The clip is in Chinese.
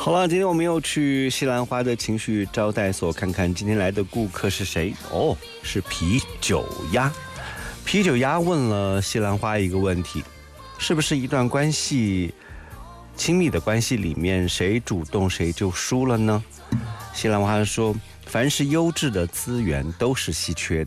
好了，今天我们又去西兰花的情绪招待所看看，今天来的顾客是谁？哦，是啤酒鸭。啤酒鸭问了西兰花一个问题：是不是一段关系，亲密的关系里面，谁主动谁就输了呢？西兰花说，凡是优质的资源都是稀缺的，